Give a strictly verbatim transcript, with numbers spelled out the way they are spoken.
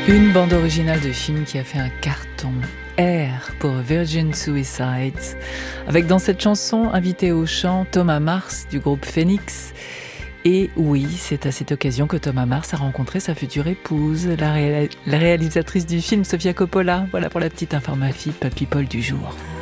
Une bande originale de film qui a fait un carton. Air pour Virgin Suicides, avec dans cette chanson invité au chant Thomas Mars du groupe Phoenix. Et oui, c'est à cette occasion que Thomas Mars a rencontré sa future épouse, la, ré- la réalisatrice du film Sofia Coppola. Voilà pour la petite information People du jour.